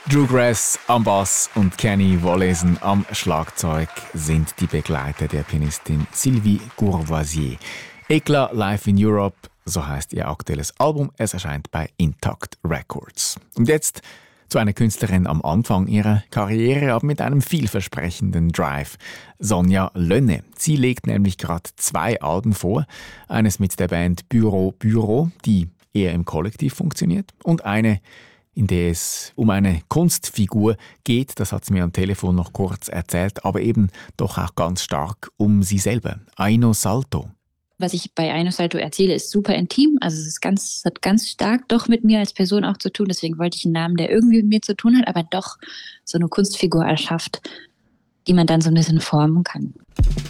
Drew Grass am Bass und Kenny Wollesen am Schlagzeug sind die Begleiter der Pianistin Sylvie Courvoisier. Eklat Live in Europe, so heißt ihr aktuelles Album. Es erscheint bei Intact Records. Und jetzt zu einer Künstlerin am Anfang ihrer Karriere, aber mit einem vielversprechenden Drive. Sonja Lönne. Sie legt nämlich gerade 2 Alben vor. Eines mit der Band Büro, die eher im Kollektiv funktioniert, und eine, in der es um eine Kunstfigur geht, das hat sie mir am Telefon noch kurz erzählt, aber eben doch auch ganz stark um sie selber. Aino Salto. Was ich bei Aino Salto erzähle, ist super intim. Also es hat ganz stark doch mit mir als Person auch zu tun. Deswegen wollte ich einen Namen, der irgendwie mit mir zu tun hat, aber doch so eine Kunstfigur erschafft, die man dann so ein bisschen formen kann.